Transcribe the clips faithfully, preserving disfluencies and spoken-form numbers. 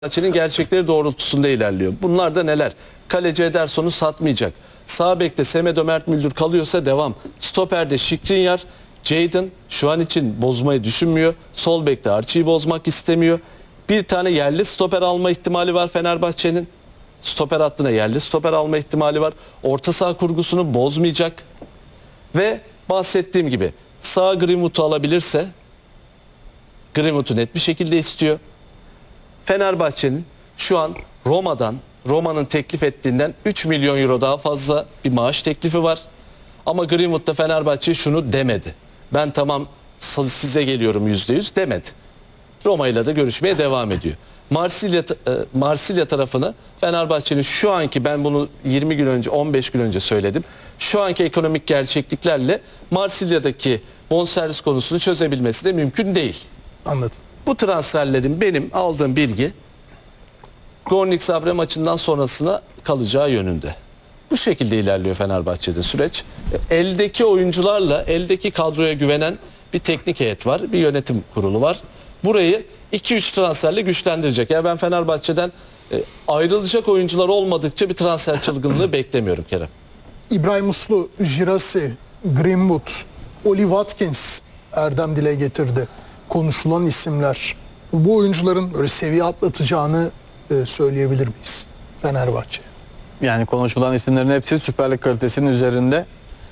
Fenerbahçe'nin gerçekleri doğrultusunda ilerliyor. Bunlar da neler? Kaleci Ederson'u satmayacak. Sağ bekte Semedo Mert Müldür kalıyorsa devam. Stoperde Skriniar, Jadon şu an için bozmayı düşünmüyor. Sol bekte Archie'yi bozmak istemiyor. Bir tane yerli stoper alma ihtimali var Fenerbahçe'nin. Stoper hattına yerli stoper alma ihtimali var. Orta saha kurgusunu bozmayacak. Ve bahsettiğim gibi sağ Greenwood'u alabilirse, Greenwood'u net bir şekilde istiyor. Fenerbahçe'nin şu an Roma'dan, Roma'nın teklif ettiğinden üç milyon euro daha fazla bir maaş teklifi var. Ama Greenwood da Fenerbahçe şunu demedi. Ben tamam size geliyorum yüzde yüz demedi. Roma ile de görüşmeye devam ediyor. Marsilya, Marsilya tarafını Fenerbahçe'nin şu anki, ben bunu yirmi gün önce on beş gün önce söyledim. Şu anki ekonomik gerçekliklerle Marsilya'daki bonservis konusunu çözebilmesi de mümkün değil. Anladım. Bu transferlerin benim aldığım bilgi Gornik Zabrze maçından sonrasına kalacağı yönünde. Bu şekilde ilerliyor Fenerbahçe'de süreç. Eldeki oyuncularla, eldeki kadroya güvenen bir teknik heyet var, bir yönetim kurulu var. Burayı iki üç transferle güçlendirecek. Yani ben Fenerbahçe'den ayrılacak oyuncular olmadıkça bir transfer çılgınlığı beklemiyorum Kerem. İbrahim Uslu, Girassi, Greenwood, Oli Watkins Erdem dile getirdi. Konuşulan isimler. Bu oyuncuların böyle seviye atlatacağını e, söyleyebilir miyiz Fenerbahçe? Yani konuşulan isimlerin hepsi Süper Lig kalitesinin üzerinde.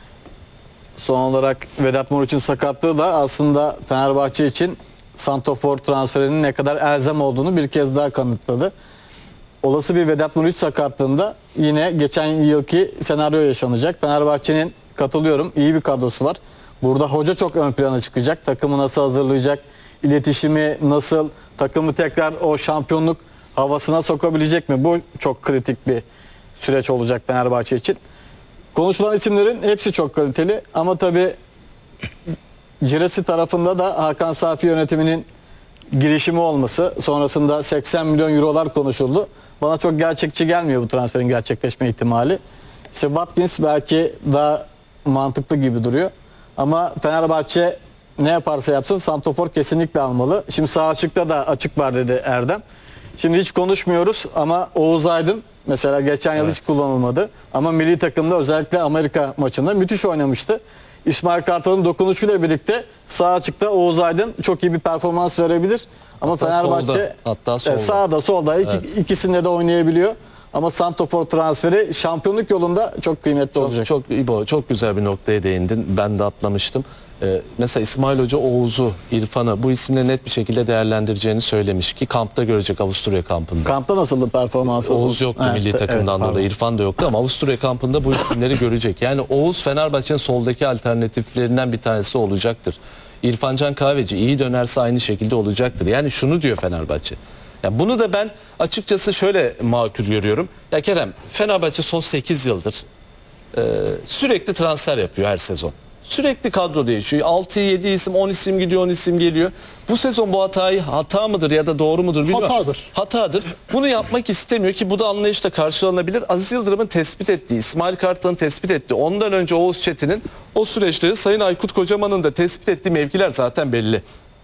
Son olarak Vedat Muriç'in sakatlığı da aslında Fenerbahçe için santrafor transferinin ne kadar elzem olduğunu bir kez daha kanıtladı. Olası bir Vedat Muriç sakatlığında yine geçen yılki senaryo yaşanacak. Fenerbahçe'nin, katılıyorum, iyi bir kadrosu var. Burada hoca çok ön plana çıkacak. Takımı nasıl hazırlayacak, iletişimi nasıl, takımı tekrar o şampiyonluk havasına sokabilecek mi? Bu çok kritik bir süreç olacak Fenerbahçe için. Konuşulan isimlerin hepsi çok kaliteli ama tabii Girassi tarafında da Hakan Safi yönetiminin girişimi olması, sonrasında seksen milyon eurolar konuşuldu. Bana çok gerçekçi gelmiyor bu transferin gerçekleşme ihtimali. İşte Watkins belki daha mantıklı gibi duruyor. Ama Fenerbahçe ne yaparsa yapsın santrafor kesinlikle almalı. Şimdi sağ açıkta da açık var dedi Erdem. Şimdi hiç konuşmuyoruz ama Oğuz Aydın mesela geçen yıl evet. hiç kullanılmadı. Ama milli takımda özellikle Amerika maçında müthiş oynamıştı. İsmail Kartal'ın dokunuşuyla birlikte sağ açıkta Oğuz Aydın çok iyi bir performans verebilir. Ama hatta Fenerbahçe solda. Hatta solda. sağda solda evet. İki, ikisinde de oynayabiliyor. Ama santrafor transferi şampiyonluk yolunda çok kıymetli çok, olacak. Çok İbo, çok güzel bir noktaya değindin. Ben de atlamıştım. Ee, mesela İsmail Hoca Oğuz'u, İrfan'ı bu isimle net bir şekilde değerlendireceğini söylemiş ki kampta görecek, Avusturya kampında. Kampta nasıldı performansı? Oğuz yoktu evet, milli takımdan evet, dolayı. İrfan da yoktu ama Avusturya kampında bu isimleri görecek. Yani Oğuz Fenerbahçe'nin soldaki alternatiflerinden bir tanesi olacaktır. İrfan Can Kahveci iyi dönerse aynı şekilde olacaktır. Yani şunu diyor Fenerbahçe. Ya bunu da ben açıkçası şöyle makul görüyorum. Ya Kerem, Fenerbahçe son sekiz yıldır e, sürekli transfer yapıyor her sezon. Sürekli kadro değişiyor. altı yedi isim, on isim gidiyor, on isim geliyor. Bu sezon bu hatayı hata mıdır ya da doğru mudur bilmiyorum. Hatadır. Hatadır. Bunu yapmak istemiyor ki bu da anlayışla karşılanabilir. Aziz Yıldırım'ın tespit ettiği, İsmail Kartal'ın tespit ettiği, ondan önce Oğuz Çetin'in o süreçte Sayın Aykut Kocaman'ın da tespit ettiği mevkiler zaten belli.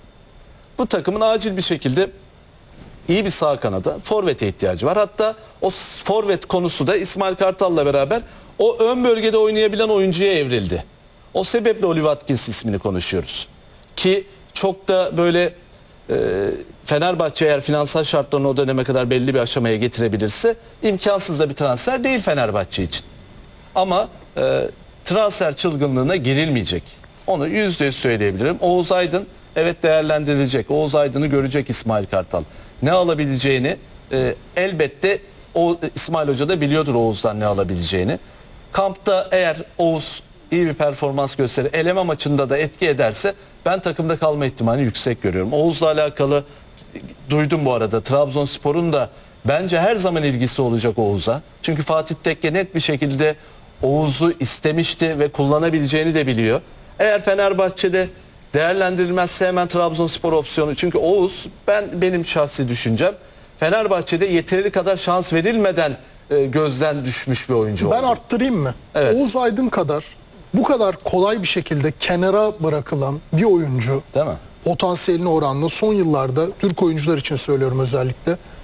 Bu takımın acil bir şekilde iyi bir sağ kanada, forvete ihtiyacı var. Hatta o forvet konusu da İsmail Kartal'la beraber o ön bölgede oynayabilen oyuncuya evrildi. O sebeple Oli Watkins ismini konuşuyoruz. Ki çok da böyle e, Fenerbahçe eğer finansal şartlarını o döneme kadar belli bir aşamaya getirebilirse imkansız da bir transfer değil Fenerbahçe için. Ama e, transfer çılgınlığına girilmeyecek. Onu yüzde yüz söyleyebilirim. Oğuz Aydın evet değerlendirilecek. Oğuz Aydın'ı görecek İsmail Kartal. Ne alabileceğini e, elbette o İsmail Hoca da biliyordur Oğuz'dan ne alabileceğini. Kampta eğer Oğuz iyi bir performans gösterir, eleme maçında da etki ederse ben takımda kalma ihtimalini yüksek görüyorum. Oğuz'la alakalı duydum bu arada. Trabzonspor'un da bence her zaman ilgisi olacak Oğuz'a. Çünkü Fatih Tekke net bir şekilde Oğuz'u istemişti ve kullanabileceğini de biliyor. Eğer Fenerbahçe'de değerlendirilmezse hemen Trabzonspor opsiyonu. Çünkü Oğuz, ben benim şahsi düşüncem, Fenerbahçe'de yeteri kadar şans verilmeden e, gözden düşmüş bir oyuncu oldu. Ben arttırayım mı? Evet. Oğuz Aydın kadar bu kadar kolay bir şekilde kenara bırakılan bir oyuncu, değil mi? Potansiyeline oranla son yıllarda Türk oyuncular için söylüyorum özellikle